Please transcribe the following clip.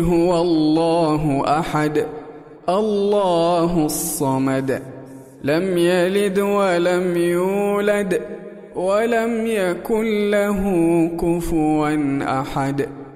هو الله أحد الله الصمد لم يلد ولم يولد ولم يكن له كفوا أحد